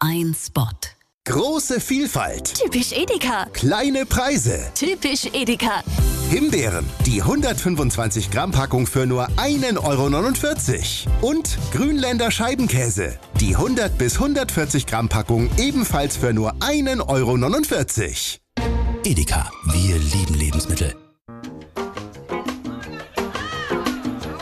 ein Spot. Große Vielfalt. Typisch Edeka. Kleine Preise. Typisch Edeka. Himbeeren, die 125 Gramm Packung für nur 1,49 €. Und Grünländer Scheibenkäse, die 100 bis 140 Gramm Packung ebenfalls für nur 1,49 €. Edeka, wir lieben Lebensmittel.